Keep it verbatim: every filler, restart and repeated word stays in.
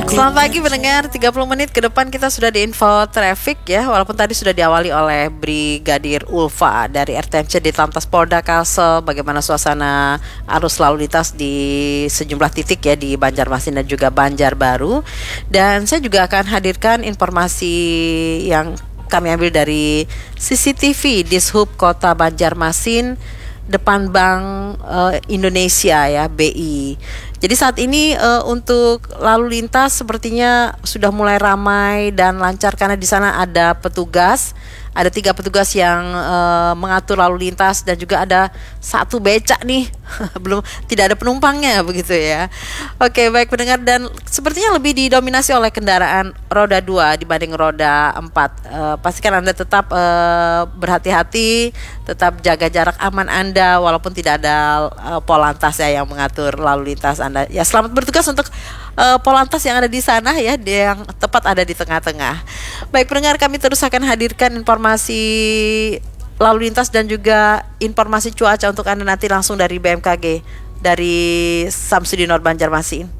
Selamat pagi pendengar, tiga puluh menit ke depan kita sudah di info traffic ya. Walaupun tadi sudah diawali oleh Brigadir Ulfa dari R T M C di Lantas Polda Kalsel, bagaimana suasana arus lalu lintas di sejumlah titik ya di Banjarmasin dan juga Banjarbaru. Dan saya juga akan hadirkan informasi yang kami ambil dari C C T V di Dishub Kota Banjarmasin depan Bank uh, Indonesia ya, B I. Jadi saat ini uh, untuk lalu lintas sepertinya sudah mulai ramai dan lancar karena di sana ada petugas, ada tiga petugas yang uh, mengatur lalu lintas dan juga ada satu becak nih, belum tidak ada penumpangnya begitu ya. Oke baik pendengar, dan sepertinya lebih didominasi oleh kendaraan roda dua dibanding roda empat. Uh, pastikan Anda tetap uh, berhati-hati, tetap jaga jarak aman Anda walaupun tidak ada uh, Polantas ya yang mengatur lalu lintas Anda. Ya selamat bertugas untuk uh, Polantas yang ada di sana ya, dia yang tepat ada di tengah-tengah. Baik pendengar, kami terus akan hadirkan informasi lalu lintas dan juga informasi cuaca untuk Anda nanti langsung dari B M K G, dari Samsudinor Banjarmasin.